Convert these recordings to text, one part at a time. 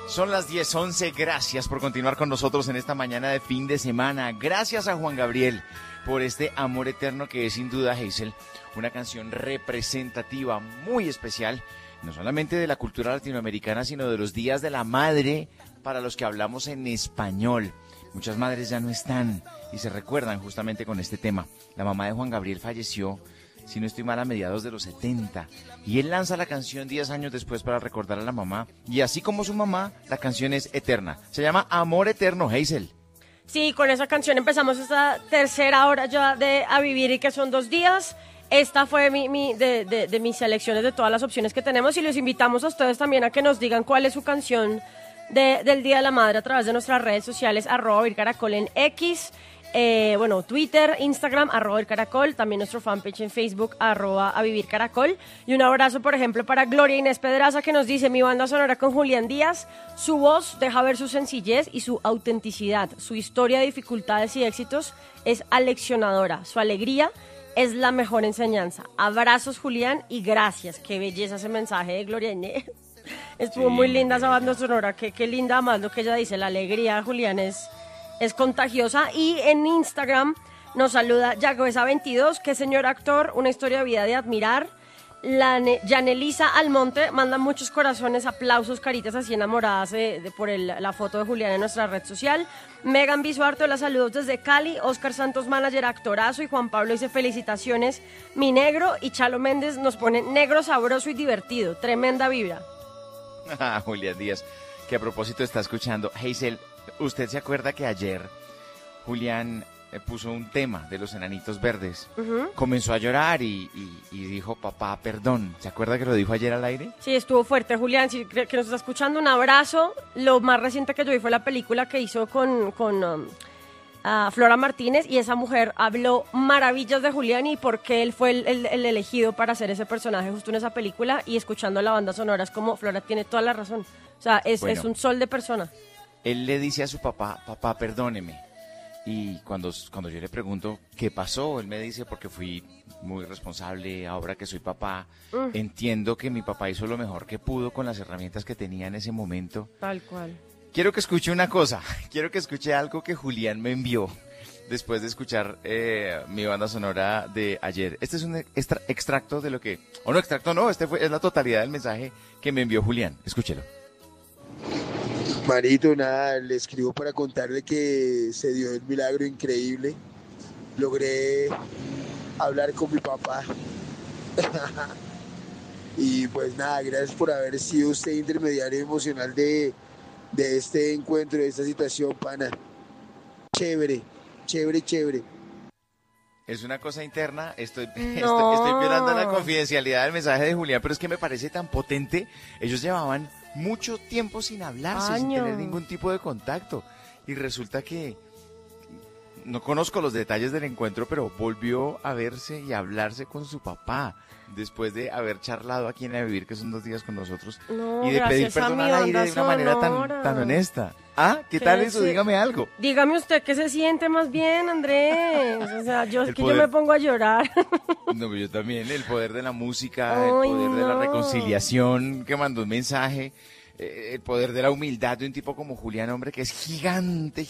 Son las 10:11, gracias por continuar con nosotros en esta mañana de fin de semana. Gracias a Juan Gabriel por este amor eterno que es sin duda, Hazel, una canción representativa, muy especial, no solamente de la cultura latinoamericana, sino de los días de la madre para los que hablamos en español. Muchas madres ya no están y se recuerdan justamente con este tema. La mamá de Juan Gabriel falleció, si no estoy mal, a mediados de los 70. Y él lanza la canción 10 años después para recordar a la mamá. Y así como su mamá, la canción es eterna. Se llama Amor Eterno, Hazel. Sí, con esa canción empezamos esta tercera hora ya de A Vivir y que son 2 días. Esta fue de mis selecciones de todas las opciones que tenemos y les invitamos a ustedes también a que nos digan cuál es su canción del Día de la Madre a través de nuestras redes sociales, @vircaracol en X, Twitter, Instagram, @vircaracol, también nuestro fanpage en Facebook, @avivircaracol. Y un abrazo, por ejemplo, para Gloria Inés Pedraza, que nos dice: mi banda sonora con Julián Díaz, su voz deja ver su sencillez y su autenticidad, su historia de dificultades y éxitos es aleccionadora, su alegría es la mejor enseñanza. Abrazos, Julián, y gracias. Qué belleza ese mensaje de Gloria Inés. Estuvo muy linda esa banda sonora, qué linda, más lo que ella dice, la alegría, Julián, es contagiosa. Y en Instagram nos saluda Yagoesa22, que señor actor, una historia de vida de admirar. Yanelisa Almonte manda muchos corazones, aplausos, caritas así enamoradas por la foto de Julián en nuestra red social. Megan Bisuarto, la saludos desde Cali. Oscar Santos, manager, actorazo. Y Juan Pablo dice: felicitaciones, mi negro. Y Chalo Méndez nos pone: negro, sabroso y divertido, tremenda vibra. Julián Díaz, que a propósito está escuchando. Hazel, ¿usted se acuerda que ayer Julián puso un tema de los Enanitos Verdes? Uh-huh. Comenzó a llorar y dijo: papá, perdón. ¿Se acuerda que lo dijo ayer al aire? Sí, estuvo fuerte, Julián, sí, que nos está escuchando, un abrazo. Lo más reciente que yo vi fue la película que hizo con Flora Martínez, y esa mujer habló maravillas de Julián y por qué él fue el elegido para hacer ese personaje justo en esa película. Y escuchando la banda sonora es como: Flora tiene toda la razón. O sea, es un sol de persona. Él le dice a su papá: papá, perdóneme. Y cuando yo le pregunto qué pasó, él me dice: porque fui muy responsable, ahora que soy papá, entiendo que mi papá hizo lo mejor que pudo con las herramientas que tenía en ese momento. Tal cual. Quiero que escuche una cosa, quiero que escuche algo que Julián me envió después de escuchar mi banda sonora de ayer. Este es un extracto de lo que... es la totalidad del mensaje que me envió Julián. Escúchelo. Manito, nada, le escribo para contarle que se dio el milagro increíble. Logré hablar con mi papá. Y pues nada, gracias por haber sido usted intermediario emocional de este encuentro, de esta situación, pana. Chévere. Es una cosa interna, estoy violando la confidencialidad del mensaje de Julián, pero es que me parece tan potente. Ellos llevaban mucho tiempo sin hablarse, sin tener ningún tipo de contacto. Y resulta que, no conozco los detalles del encuentro, pero volvió a verse y a hablarse con su papá, después de haber charlado aquí en A Vivir, que son 2 días con nosotros, y de pedir perdón al aire de una manera tan honesta. ¿Qué tal eso? Dígame algo. Dígame usted qué se siente más bien, Andrés. O sea, yo me pongo a llorar. No, yo también. El poder de la música, el poder de la reconciliación, que mandó un mensaje, el poder de la humildad de un tipo como Julián, hombre, que es gigante.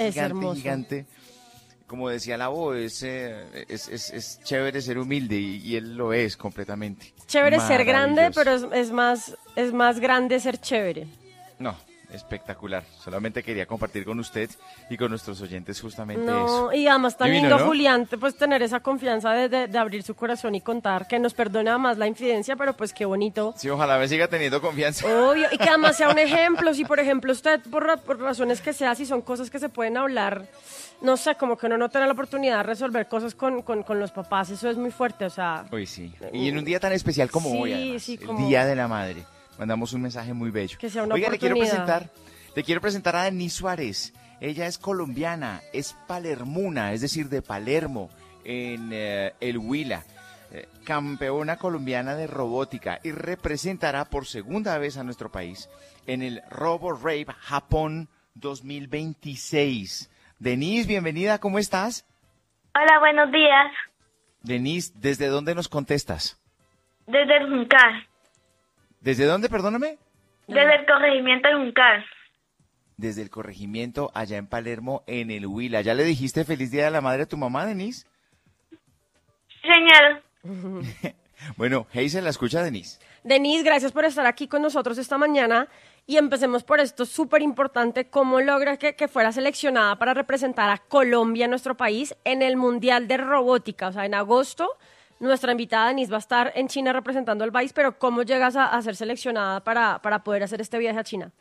Como decía la voz, es chévere ser humilde y él lo es completamente. Chévere ser grande, pero es más grande ser chévere. No, espectacular. Solamente quería compartir con usted y con nuestros oyentes justamente eso. Y además tan lindo, ¿no? Julián, pues tener esa confianza de abrir su corazón y contar, que nos perdone además la infidencia, pero pues qué bonito. Sí, ojalá me siga teniendo confianza. Obvio, y que además sea un ejemplo. Si por ejemplo usted, por razones que sea, si son cosas que se pueden hablar, no sé, como que uno no tiene la oportunidad de resolver cosas con los papás, eso es muy fuerte, o sea. Uy, sí. Y en un día tan especial como hoy, además, el Día de la Madre, mandamos un mensaje muy bello. Que sea una Oiga, oportunidad. le quiero presentar a Denise Suárez. Ella es colombiana, es palermuna, es decir, de Palermo, en el Huila. Campeona colombiana de robótica y representará por segunda vez a nuestro país en el RoboRave Japón 2026. Denise, bienvenida, ¿cómo estás? Hola, buenos días. Denise, ¿desde dónde nos contestas? Desde el Juncal. ¿Desde dónde, perdóname? Desde el corregimiento del Juncal. desde el corregimiento allá en Palermo, en el Huila. ¿Ya le dijiste feliz Día de la Madre a tu mamá, Denise? Señor, Bueno, Hazel, la escucha, Denise. Denise, gracias por estar aquí con nosotros esta mañana y empecemos por esto súper importante, cómo logra que fuera seleccionada para representar a Colombia, nuestro país, en el Mundial de Robótica. O sea, en agosto nuestra invitada Denise va a estar en China representando al país, pero ¿cómo llegas a ser seleccionada para poder hacer este viaje a China?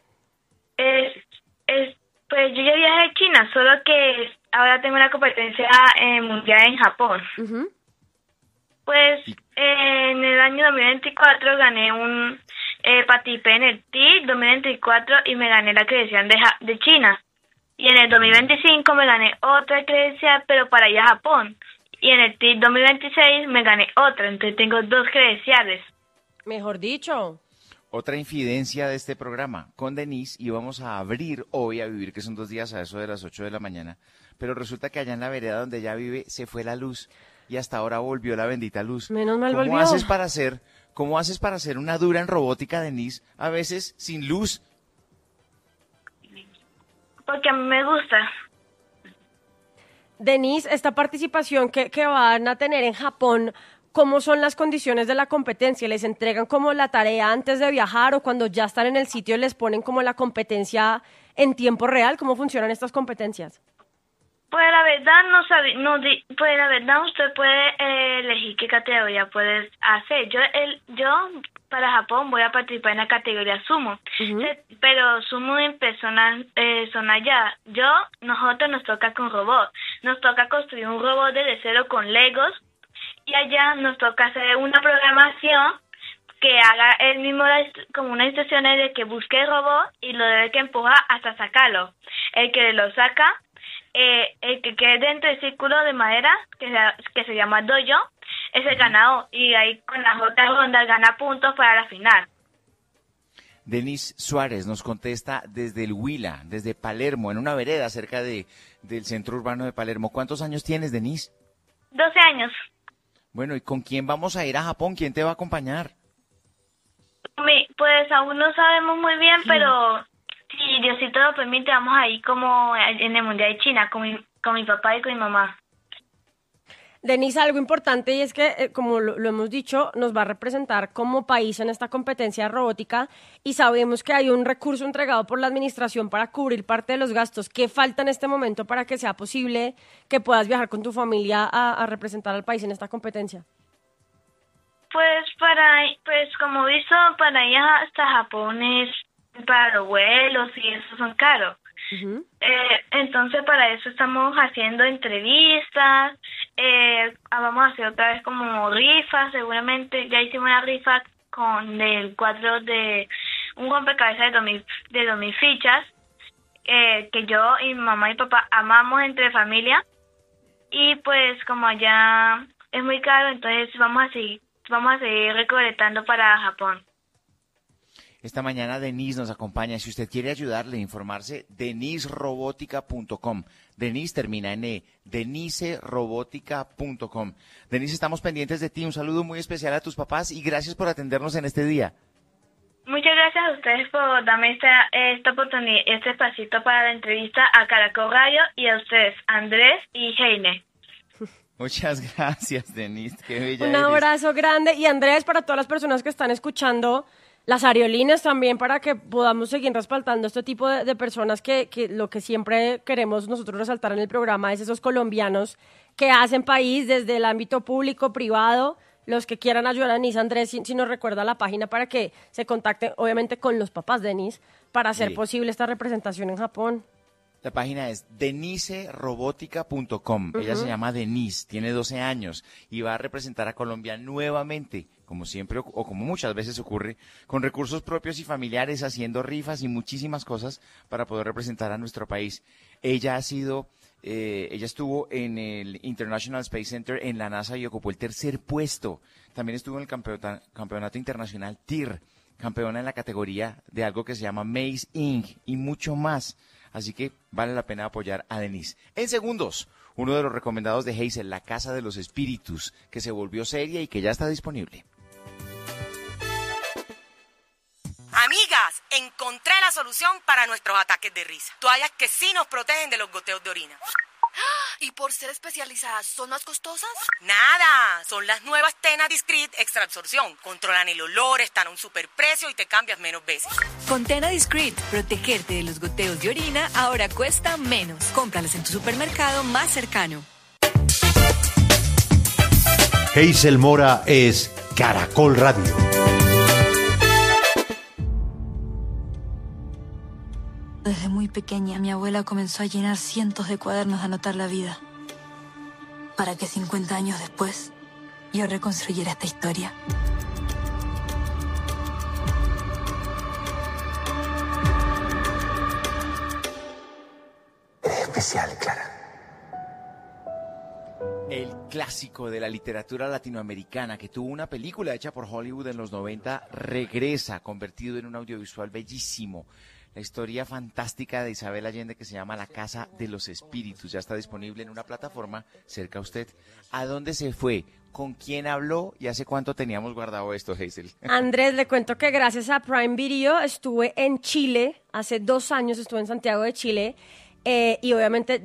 pues yo ya viajé a China, solo que ahora tengo una competencia mundial en Japón. Ujú. Pues en el año 2024 participé en el TIC 2024 y me gané la credencial de China. Y en el 2025 me gané otra credencial, pero para ir a Japón. Y en el TIC 2026 me gané otra, entonces tengo 2 credenciales. Mejor dicho. Otra infidencia de este programa. Con Denise íbamos a abrir hoy a vivir, que son 2 días a eso de las 8 de la mañana, pero resulta que allá en la vereda donde ella vive se fue la luz y hasta ahora volvió la bendita luz. Menos mal ¿Cómo volvió. cómo haces para ser una dura en robótica, Denise, a veces sin luz? Porque a mí me gusta. Denise, esta participación que van a tener en Japón, ¿cómo son las condiciones de la competencia? ¿Les entregan como la tarea antes de viajar o cuando ya están en el sitio les ponen como la competencia en tiempo real? ¿Cómo funcionan estas competencias? Pues la verdad pues la verdad usted puede elegir qué categoría puedes hacer. Yo para Japón voy a participar en la categoría sumo, pero sumo en personas son allá. Nosotros nos toca con robot, nos toca construir un robot desde cero con Legos y allá nos toca hacer una programación que haga él mismo como unas instrucciones de que busque el robot y lo debe que empujar hasta sacarlo. El que lo saca, el que quede dentro del círculo de madera que se llama dojo es el ganador y ahí con las otras rondas gana puntos para la final. Denise Suárez nos contesta desde el Huila, desde Palermo, en una vereda cerca del centro urbano de Palermo. ¿Cuántos años tienes, Denise? 12 años. Bueno, ¿y con quién vamos a ir a Japón? ¿Quién te va a acompañar? Pues aún no sabemos muy bien, pero si Diosito lo permite, vamos a ir como en el Mundial de China con mi papá y con mi mamá. Denise, algo importante y es que, como lo hemos dicho, nos va a representar como país en esta competencia de robótica y sabemos que hay un recurso entregado por la administración para cubrir parte de los gastos. ¿Qué falta en este momento para que sea posible que puedas viajar con tu familia a representar al país en esta competencia? Pues como he visto, para ir hasta Japón para los vuelos y eso son caros. Uh-huh. Entonces para eso estamos haciendo entrevistas, vamos a hacer otra vez como rifas, seguramente ya hicimos una rifa con el cuadro de un rompecabezas de 2000 fichas, que yo y mi mamá y papá amamos entre familia, y pues como allá es muy caro, entonces vamos a seguir recolectando para Japón. Esta mañana Denise nos acompaña. Si usted quiere ayudarle a informarse, deniserobotica.com. Denise termina en E, deniserobotica.com. Denise, estamos pendientes de ti. Un saludo muy especial a tus papás y gracias por atendernos en este día. Muchas gracias a ustedes por darme esta oportunidad, este espacito para la entrevista a Caracol Radio y a ustedes, Andrés y Heine. Muchas gracias, Denise. Qué bella Un eres. abrazo grande. Y Andrés, para todas las personas que están escuchando, las aerolíneas también, para que podamos seguir respaldando este tipo de personas que lo que siempre queremos nosotros resaltar en el programa es esos colombianos que hacen país desde el ámbito público, privado. Los que quieran ayudar a Denise, Andrés, si nos recuerda la página para que se contacten, obviamente, con los papás de Denise para hacer Sí. posible esta representación en Japón. La página es deniserobotica.com. Ella se llama Denise, tiene 12 años y va a representar a Colombia nuevamente, como siempre o como muchas veces ocurre, con recursos propios y familiares, haciendo rifas y muchísimas cosas para poder representar a nuestro país. Ella estuvo en el International Space Center en la NASA y ocupó el 3er puesto. También estuvo en el campeonato internacional TIR, campeona en la categoría de algo que se llama Maze Inc. y mucho más. Así que vale la pena apoyar a Denise. En segundos, uno de los recomendados de Hazel, La Casa de los Espíritus, que se volvió seria y que ya está disponible. Amiga, Amigas, encontré la solución para nuestros ataques de risa. Toallas que sí nos protegen de los goteos de orina. ¿Y por ser especializadas, son más costosas? Nada, son las nuevas Tena Discreet Extra Absorción. Controlan el olor, están a un superprecio y te cambias menos veces. Con Tena Discreet, protegerte de los goteos de orina ahora cuesta menos. Cómpralas en tu supermercado más cercano. Hazel Mora es Caracol Radio. Desde muy pequeña, mi abuela comenzó a llenar cientos de cuadernos de anotar la vida, para que 50 años después yo reconstruyera esta historia. Es especial, Clara. El clásico de la literatura latinoamericana que tuvo una película hecha por Hollywood en los 90 regresa convertido en un audiovisual bellísimo. La historia fantástica de Isabel Allende que se llama La Casa de los Espíritus. Ya está disponible en una plataforma cerca a usted. ¿A dónde se fue? ¿Con quién habló? ¿Y hace cuánto teníamos guardado esto, Hazel? Andrés, le cuento que gracias a Prime Video estuve en Chile. Hace 2 años estuve en Santiago de Chile. Y obviamente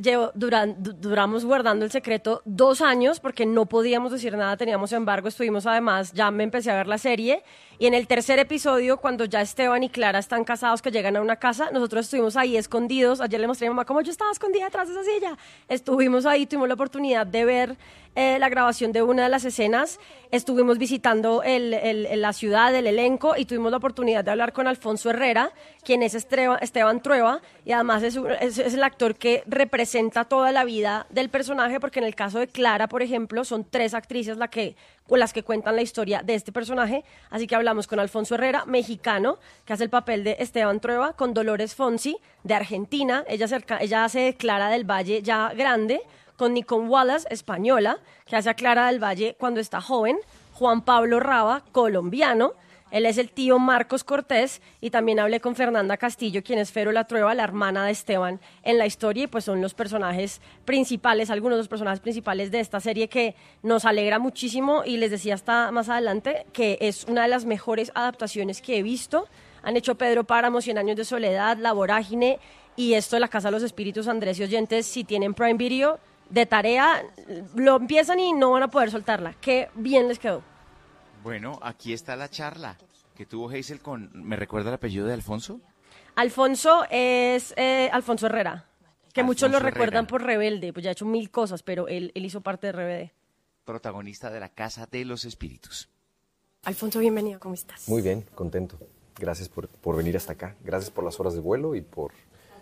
duramos guardando el secreto 2 años porque no podíamos decir nada, teníamos embargo, estuvimos además, ya me empecé a ver la serie y en el tercer episodio, cuando ya Esteban y Clara están casados, que llegan a una casa, nosotros estuvimos ahí escondidos. Ayer le mostré a mi mamá cómo yo estaba escondida detrás de esa silla. Estuvimos ahí, tuvimos la oportunidad de ver la grabación de una de las escenas, estuvimos visitando la ciudad, el elenco, y tuvimos la oportunidad de hablar con Alfonso Herrera, quien es Esteban Trueba, y además es el actor que representa toda la vida del personaje, porque en el caso de Clara, por ejemplo, son 3 actrices las que cuentan la historia de este personaje. Así que hablamos con Alfonso Herrera, mexicano, que hace el papel de Esteban Trueba, con Dolores Fonsi, de Argentina, ella hace de Clara del Valle ya grande, con Nicole Wallace, española, que hace a Clara del Valle cuando está joven, Juan Pablo Raba, colombiano. Él es el tío Marcos Cortés, y también hablé con Fernanda Castillo, quien es Fero La Trueba, la hermana de Esteban en la historia, y pues son los personajes principales, algunos de los personajes principales de esta serie, que nos alegra muchísimo, y les decía hasta más adelante que es una de las mejores adaptaciones que he visto. Han hecho Pedro Páramo, 100 años de soledad, La Vorágine, y esto de La Casa de los Espíritus. Andrés y oyentes, si tienen Prime Video, de tarea, lo empiezan y no van a poder soltarla. Qué bien les quedó. Bueno, aquí está la charla que tuvo Hazel con... ¿Me recuerda el apellido de Alfonso? Alfonso es Alfonso Herrera, que muchos Alfonso lo recuerdan Herrera. por Rebelde, pues ya ha hecho 1000 cosas, pero él hizo parte de RBD. Protagonista de La Casa de los Espíritus. Alfonso, bienvenido, ¿cómo estás? Muy bien, contento. Gracias por venir hasta acá. Gracias por las horas de vuelo y por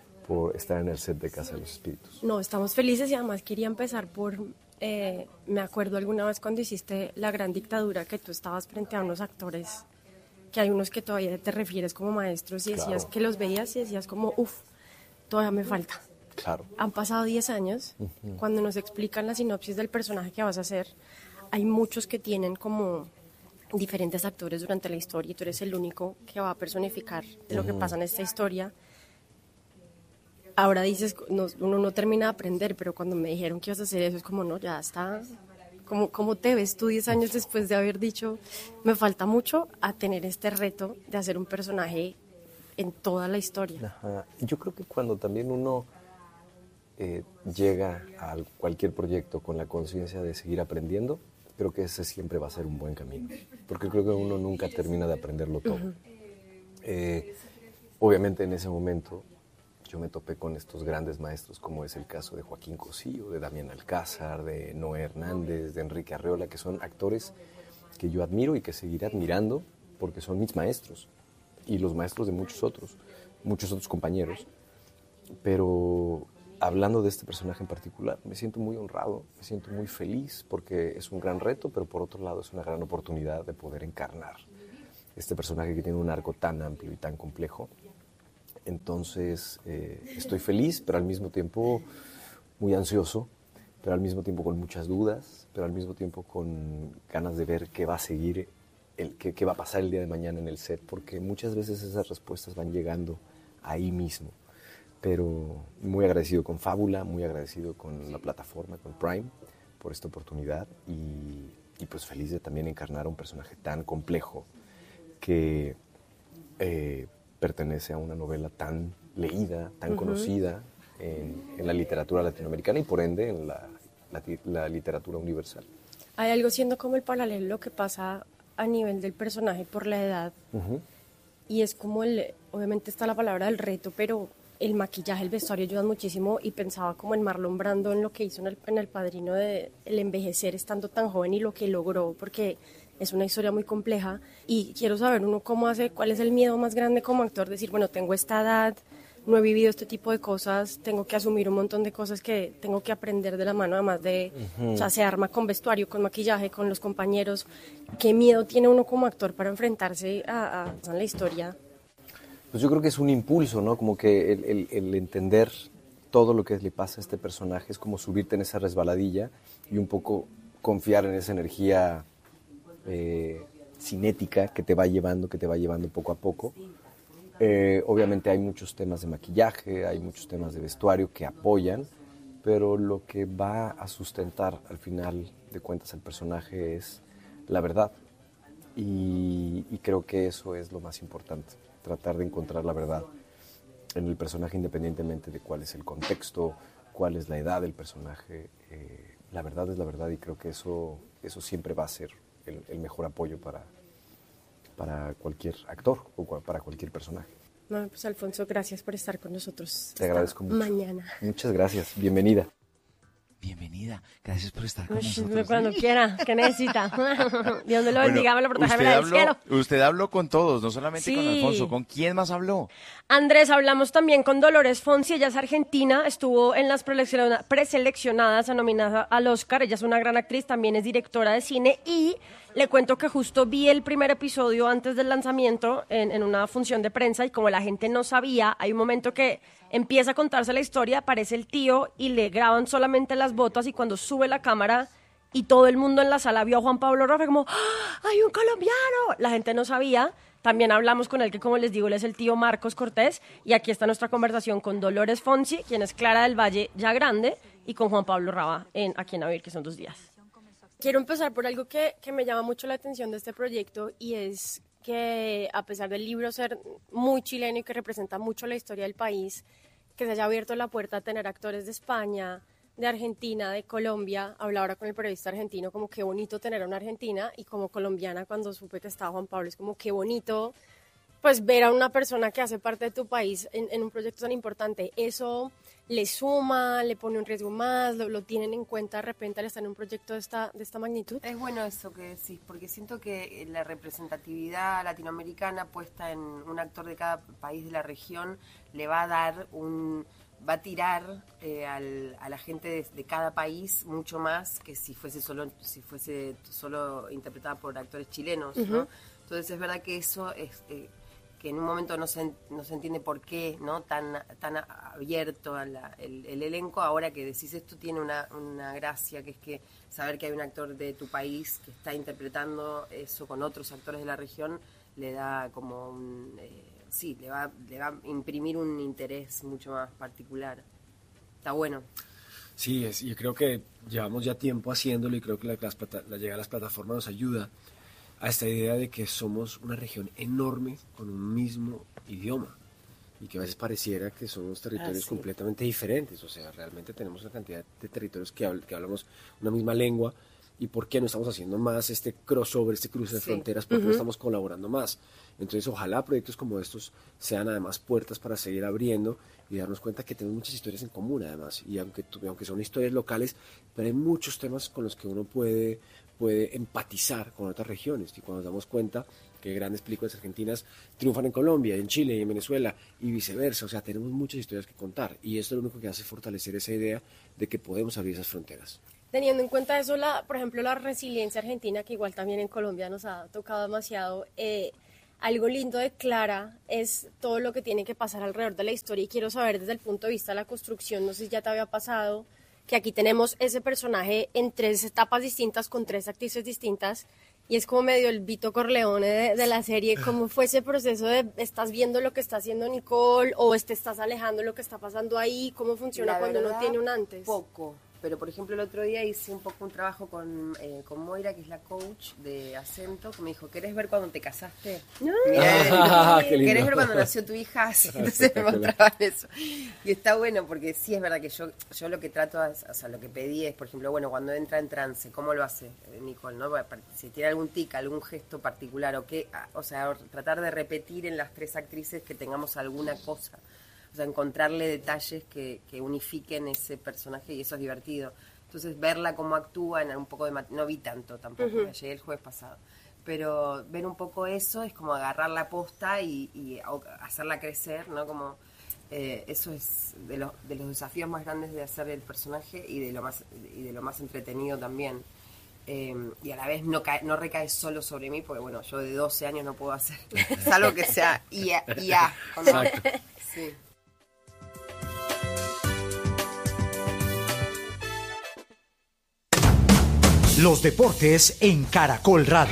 estar en el set de Casa de los Espíritus. No, estamos felices, y además quería empezar por... me acuerdo alguna vez cuando hiciste La Gran Dictadura, que tú estabas frente a unos actores, que hay unos que todavía te refieres como maestros, y decías Claro. que los veías y decías como, todavía me falta. Claro. Han pasado 10 años, cuando nos explican la sinopsis del personaje que vas a hacer, hay muchos que tienen como diferentes actores durante la historia, y tú eres el único que va a personificar lo que pasa en esta historia. Ahora dices, uno no termina de aprender, pero cuando me dijeron que ibas a hacer eso, es como, no, ya está. ¿Cómo te ves tú 10 años después de haber dicho, me falta mucho a tener este reto de hacer un personaje en toda la historia? Ajá. Yo creo que cuando también uno llega a cualquier proyecto con la conciencia de seguir aprendiendo, creo que ese siempre va a ser un buen camino, porque creo que uno nunca termina de aprenderlo todo. Obviamente en ese momento yo me topé con estos grandes maestros, como es el caso de Joaquín Cosío, de Damián Alcázar, de Noé Hernández, de Enrique Arreola, que son actores que yo admiro y que seguiré admirando porque son mis maestros y los maestros de muchos otros compañeros. Pero hablando de este personaje en particular, me siento muy honrado, me siento muy feliz porque es un gran reto, pero por otro lado es una gran oportunidad de poder encarnar este personaje que tiene un arco tan amplio y tan complejo. Entonces estoy feliz, pero al mismo tiempo muy ansioso, pero al mismo tiempo con muchas dudas, pero al mismo tiempo con ganas de ver qué va a seguir, qué va a pasar el día de mañana en el set, porque muchas veces esas respuestas van llegando ahí mismo. Pero muy agradecido con Fábula, muy agradecido con la plataforma, con Prime, por esta oportunidad, y pues feliz de también encarnar un personaje tan complejo que pertenece a una novela tan leída, tan conocida en la literatura latinoamericana y por ende en la literatura universal. Hay algo siendo como el paralelo lo que pasa a nivel del personaje por la edad. Y es como obviamente está la palabra del reto, pero el maquillaje, el vestuario ayudan muchísimo y pensaba como en Marlon Brando, en lo que hizo en el Padrino de el envejecer estando tan joven y lo que logró, porque es una historia muy compleja y quiero saber uno cómo hace, cuál es el miedo más grande como actor, decir, bueno, tengo esta edad, no he vivido este tipo de cosas, tengo que asumir un montón de cosas que tengo que aprender de la mano, además de, o sea, se arma con vestuario, con maquillaje, con los compañeros. ¿Qué miedo tiene uno como actor para enfrentarse a la historia? Pues yo creo que es un impulso, ¿no? Como que el entender todo lo que le pasa a este personaje es como subirte en esa resbaladilla y un poco confiar en esa energía cinética que te va llevando poco a poco. Obviamente hay muchos temas de maquillaje, hay muchos temas de vestuario que apoyan, pero lo que va a sustentar al final de cuentas el personaje es la verdad. Y creo que eso es lo más importante, tratar de encontrar la verdad en el personaje independientemente de cuál es el contexto, cuál es la edad del personaje. La verdad es la verdad y creo que eso siempre va a ser el mejor apoyo para cualquier actor o para cualquier personaje. No, pues Alfonso, gracias por estar con nosotros. Te agradezco mucho. Mañana. Muchas gracias, bienvenida. Bienvenida, gracias por estar con nosotros. Cuando quiera, que necesita. Dios me lo bendiga, me lo proteja del cielo. Usted habló con todos, no solamente con Alfonso. ¿Con quién más habló? Andrés, hablamos también con Dolores Fonsi, ella es argentina, estuvo en las preseleccionadas a nominada al Oscar, ella es una gran actriz, también es directora de cine y le cuento que justo vi el primer episodio antes del lanzamiento en una función de prensa y como la gente no sabía, hay un momento que empieza a contarse la historia, aparece el tío y le graban solamente las botas y cuando sube la cámara y todo el mundo en la sala vio a Juan Pablo Rafa como ¡ah, hay un colombiano! La gente no sabía. También hablamos con él, que como les digo, él es el tío Marcos Cortés, y aquí está nuestra conversación con Dolores Fonsi, quien es Clara del Valle ya grande, y con Juan Pablo Raba aquí en Avir, que son 2 días. Quiero empezar por algo que me llama mucho la atención de este proyecto, y es que a pesar del libro ser muy chileno y que representa mucho la historia del país, que se haya abierto la puerta a tener actores de España, de Argentina, de Colombia. Hablaba ahora con el periodista argentino como qué bonito tener a una argentina, y como colombiana cuando supe que estaba Juan Pablo es como qué bonito pues ver a una persona que hace parte de tu país en un proyecto tan importante. Eso le suma, le pone un riesgo más, lo tienen en cuenta de repente al estar en un proyecto de esta magnitud. Es bueno eso que decís, porque siento que la representatividad latinoamericana puesta en un actor de cada país de la región le va a dar va a tirar a la gente de cada país mucho más que si fuese solo interpretada por actores chilenos, ¿no? Entonces es verdad que eso es que en un momento no se entiende por qué, ¿no? tan abierto el elenco. Ahora que decís esto tiene una gracia, que es que saber que hay un actor de tu país que está interpretando eso con otros actores de la región le da como le va a imprimir un interés mucho más particular. Está bueno. Sí, yo creo que llevamos ya tiempo haciéndolo y creo que la llegada a las plataformas nos ayuda a esta idea de que somos una región enorme con un mismo idioma y que a veces pareciera que somos territorios completamente diferentes. O sea, realmente tenemos una cantidad de territorios que hablamos una misma lengua. ¿Y por qué no estamos haciendo más este crossover, este cruce de fronteras? ¿Por qué no estamos colaborando más? Entonces, ojalá proyectos como estos sean además puertas para seguir abriendo y darnos cuenta que tenemos muchas historias en común, además. Y aunque son historias locales, pero hay muchos temas con los que uno puede empatizar con otras regiones. Y cuando nos damos cuenta que grandes películas argentinas triunfan en Colombia, en Chile y en Venezuela y viceversa, o sea, tenemos muchas historias que contar. Y esto es lo único que hace fortalecer esa idea de que podemos abrir esas fronteras. Teniendo en cuenta eso, por ejemplo, la resiliencia argentina, que igual también en Colombia nos ha tocado demasiado, algo lindo de Clara es todo lo que tiene que pasar alrededor de la historia, y quiero saber desde el punto de vista de la construcción, no sé si ya te había pasado, que aquí tenemos ese personaje en 3 etapas distintas, con 3 actrices distintas, y es como medio el Vito Corleone de la serie. ¿Cómo fue ese proceso de estás viendo lo que está haciendo Nicole o te estás alejando de lo que está pasando ahí? ¿Cómo funciona cuando uno tiene un antes? Poco, Pero, por ejemplo, el otro día hice un poco un trabajo con Moira, que es la coach de acento, que me dijo, ¿querés ver cuando te casaste? Mirá, ¿querés ver cuando nació tu hija? Sí, entonces me mostraban eso. Y está bueno, porque sí es verdad que yo lo que trato, o sea, lo que pedí es, por ejemplo, bueno, cuando entra en trance, ¿cómo lo hace Nicole? ¿No? Si tiene algún tic, algún gesto particular, o sea, tratar de repetir en las 3 actrices que tengamos alguna cosa. O sea, encontrarle detalles que unifiquen ese personaje y eso es divertido. Entonces, verla cómo actúa en un poco de... No vi tanto tampoco, me llegué el jueves pasado. Pero ver un poco eso es como agarrar la posta y hacerla crecer, ¿no? Como eso es de los desafíos más grandes de hacer el personaje y de lo más entretenido también. Y a la vez no recae solo sobre mí, porque bueno, yo de 12 años no puedo hacer, salvo que sea IA. Exacto. Sí. Los deportes en Caracol Radio.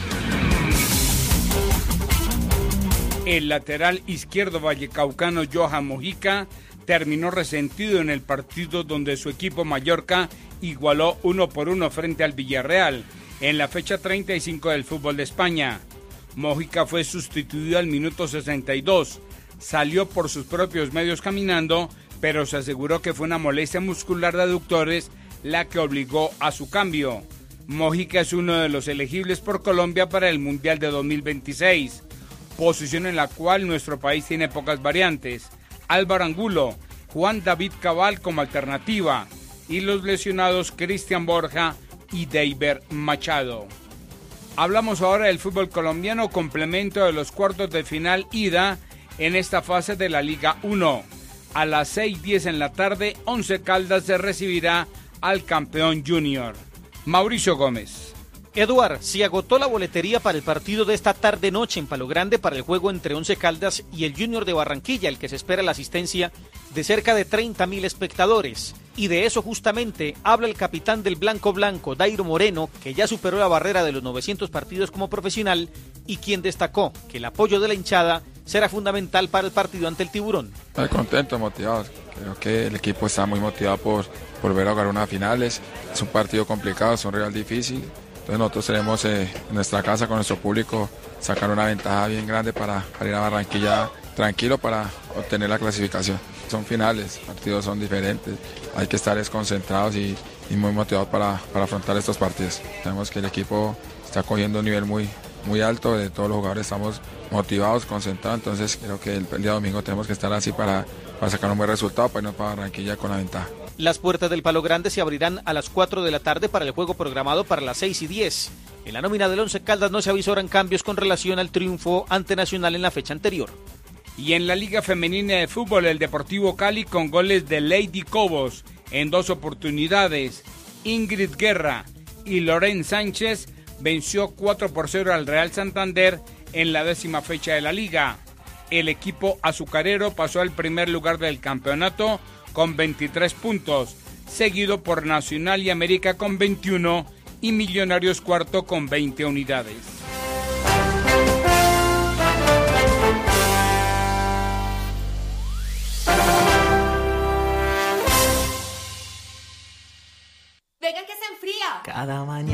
El lateral izquierdo vallecaucano Johan Mojica terminó resentido en el partido donde su equipo Mallorca igualó 1-1 frente al Villarreal en la fecha 35 del fútbol de España. Mojica fue sustituido al minuto 62, salió por sus propios medios caminando, pero se aseguró que fue una molestia muscular de aductores la que obligó a su cambio. Mojica es uno de los elegibles por Colombia para el Mundial de 2026, posición en la cual nuestro país tiene pocas variantes. Álvaro Angulo, Juan David Cabal como alternativa y los lesionados Cristian Borja y Deiber Machado. Hablamos ahora del fútbol colombiano, complemento de los cuartos de final ida en esta fase de la Liga 1. A las 6:10 en la tarde, Once Caldas se recibirá al campeón Junior. Mauricio Gómez. Eduard, se agotó la boletería para el partido de esta tarde-noche en Palo Grande para el juego entre Once Caldas y el Junior de Barranquilla, el que se espera la asistencia de cerca de 30.000 espectadores. Y de eso justamente habla el capitán del Blanco Blanco, Dairo Moreno, que ya superó la barrera de los 900 partidos como profesional y quien destacó que el apoyo de la hinchada será fundamental para el partido ante el Tiburón. Estoy contento, motivado. Creo que el equipo está muy motivado por volver a jugar unas finales. Es un partido complicado, es un rival difícil. Entonces nosotros tenemos en nuestra casa con nuestro público sacar una ventaja bien grande para ir a Barranquilla tranquilo para obtener la clasificación. Son finales, partidos son diferentes, hay que estar concentrados y muy motivados para afrontar estos partidos. Sabemos que el equipo está cogiendo un nivel muy alto, de todos los jugadores estamos motivados, concentrados, entonces creo que el día domingo tenemos que estar así para sacar un buen resultado, para irnos para Barranquilla con la ventaja. Las puertas del Palo Grande se abrirán a las 4 de la tarde para el juego programado para las 6:10. En la nómina del Once Caldas no se avisoran cambios con relación al triunfo ante Nacional en la fecha anterior. Y en la Liga Femenina de Fútbol, el Deportivo Cali con goles de Lady Cobos en 2 oportunidades. Ingrid Guerra y Loren Sánchez venció 4-0 al Real Santander en la 10ª fecha de la Liga. El equipo azucarero pasó al primer lugar del campeonato con 23 puntos, seguido por Nacional y América con 21 y Millonarios cuarto con 20 unidades.